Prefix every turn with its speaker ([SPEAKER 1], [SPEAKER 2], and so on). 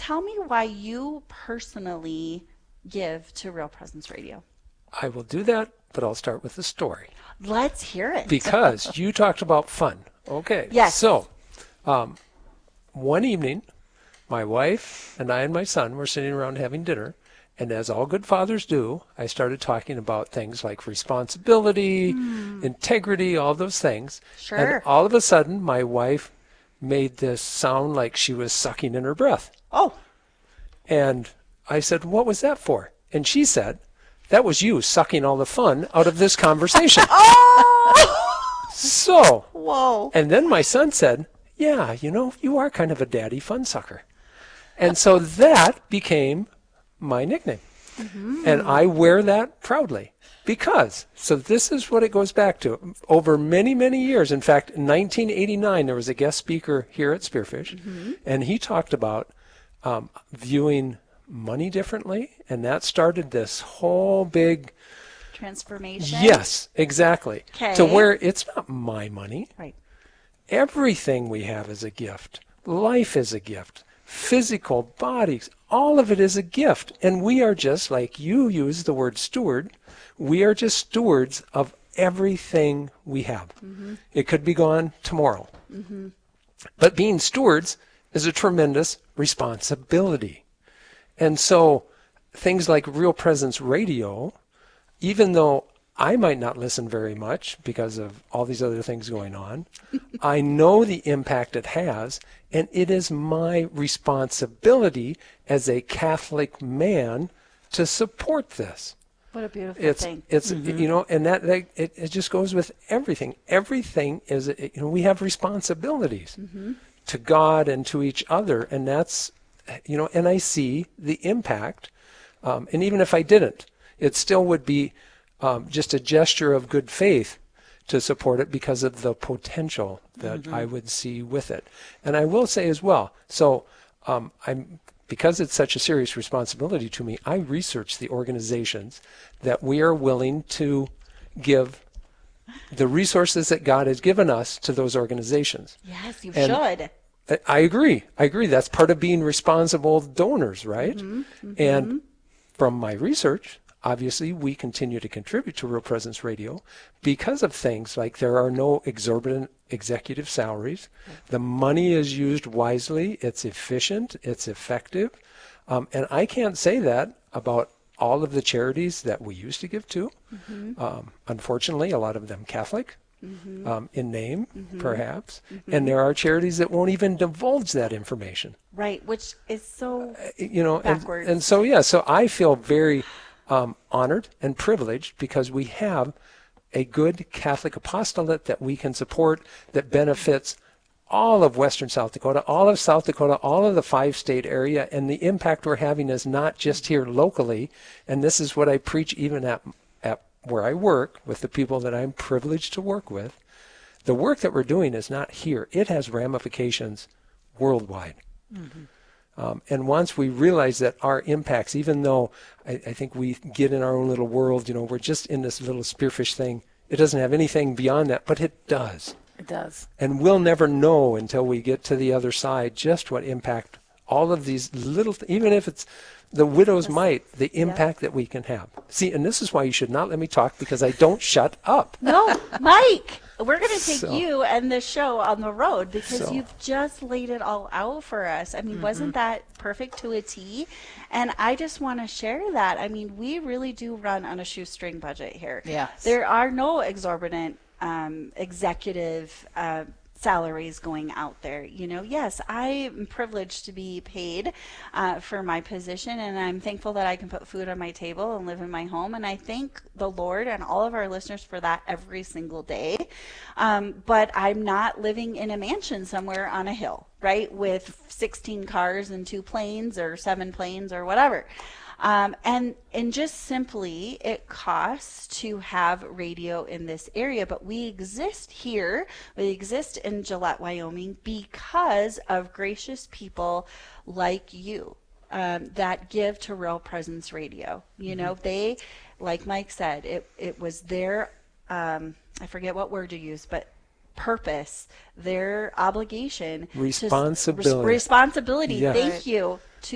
[SPEAKER 1] tell me why you personally give to Real Presence Radio.
[SPEAKER 2] I will do that, but I'll start with a story.
[SPEAKER 1] Let's hear it.
[SPEAKER 2] Because you talked about fun. Okay.
[SPEAKER 1] Yes.
[SPEAKER 2] So, one evening, my wife and I and my son were sitting around having dinner, and as all good fathers do, I started talking about things like responsibility, integrity, all those things.
[SPEAKER 1] Sure.
[SPEAKER 2] And all of a sudden, my wife made this sound like she was sucking in her breath.
[SPEAKER 1] Oh.
[SPEAKER 2] And I said, "What was that for?" And she said, "That was you sucking all the fun out of this conversation."
[SPEAKER 1] Oh!
[SPEAKER 2] So,
[SPEAKER 1] Whoa.
[SPEAKER 2] and then my son said, "Yeah, you are kind of a daddy fun sucker." And so that became my nickname. And I wear that proudly because, so this is what it goes back to. Over many, many years, in fact, in 1989, there was a guest speaker here at Spearfish, and he talked about viewing money differently, and that started this whole big
[SPEAKER 1] transformation.
[SPEAKER 2] Yes, exactly.
[SPEAKER 1] Okay.
[SPEAKER 2] To where it's not my money.
[SPEAKER 1] Right.
[SPEAKER 2] Everything we have is a gift. Life is a gift. Physical bodies, all of it is a gift. And we are just, like you use the word steward, we are just stewards of everything we have. It could be gone tomorrow. But being stewards is a tremendous responsibility. And so things like Real Presence Radio, even though I might not listen very much because of all these other things going on, I know the impact it has, and it is my responsibility as a Catholic man to support this.
[SPEAKER 1] What a beautiful thing.
[SPEAKER 2] It's and that it just goes with everything. Everything is we have responsibilities to God and to each other, and that's and I see the impact. And even if I didn't, it still would be just a gesture of good faith to support it because of the potential that I would see with it. And I will say as well, so because it's such a serious responsibility to me, I research the organizations that we are willing to give the resources that God has given us to those organizations.
[SPEAKER 1] Yes, you should.
[SPEAKER 2] I agree. That's part of being responsible donors, right? And from my research, obviously, we continue to contribute to Real Presence Radio because of things like there are no exorbitant executive salaries. The money is used wisely. It's efficient. It's effective. And I can't say that about all of the charities that we used to give to. Unfortunately, a lot of them Catholic. In name, perhaps. And there are charities that won't even divulge that information.
[SPEAKER 1] Right, which is so backwards.
[SPEAKER 2] And so, so I feel very honored and privileged because we have a good Catholic apostolate that we can support that benefits all of Western South Dakota, all of South Dakota, all of the 5-state area, and the impact we're having is not just here locally. And this is what I preach even at where I work with the people that I'm privileged to work with. The work that we're doing is not here. It has ramifications worldwide. And once we realize that our impacts, even though I think we get in our own little world, we're just in this little spearfish thing, it doesn't have anything beyond that, but it does.
[SPEAKER 3] It does.
[SPEAKER 2] And we'll never know until we get to the other side just what impact all of these little, even if it's the widow's mite, the impact that we can have. See, and this is why you should not let me talk, because I don't shut up.
[SPEAKER 1] No, Mike, we're going to take you and this show on the road because you've just laid it all out for us. I mean, wasn't that perfect to a T? And I just want to share that. I mean, we really do run on a shoestring budget here.
[SPEAKER 3] Yes.
[SPEAKER 1] There are no exorbitant executive salaries going out there. Yes, I am privileged to be paid for my position, and I'm thankful that I can put food on my table and live in my home, and I thank the Lord and all of our listeners for that every single day. But I'm not living in a mansion somewhere on a hill, right, with 16 cars and 2 planes or 7 planes or whatever. And just simply, it costs to have radio in this area, but we exist here. We exist in Gillette, Wyoming, because of gracious people like you that give to Real Presence Radio. They, like Mike said, it was their, I forget what word to use, but purpose, their obligation,
[SPEAKER 2] responsibility.
[SPEAKER 1] Responsibility.
[SPEAKER 2] Yes.
[SPEAKER 1] Thank you.